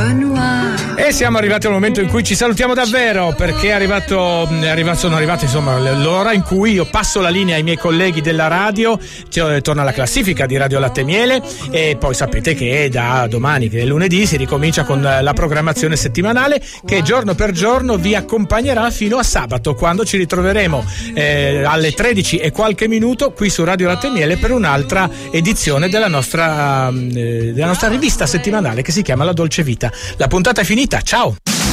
E siamo arrivati al momento in cui ci salutiamo davvero, perché sono arrivate insomma l'ora in cui io passo la linea ai miei colleghi della radio, torna la classifica di Radio Latte e Miele, e poi sapete che da domani, che è lunedì, si ricomincia con la programmazione settimanale che giorno per giorno vi accompagnerà fino a sabato, quando ci ritroveremo alle 13 e qualche minuto qui su Radio Latte e Miele per un'altra edizione della nostra rivista settimanale che si chiama La Dolce Vita. La puntata è finita, ciao!